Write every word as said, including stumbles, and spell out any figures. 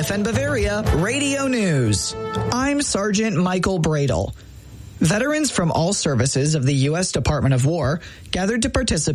Defend Bavaria Radio News. I'm Sergeant Michael Bradle. Veterans from all services of the U S Department of War gathered to participate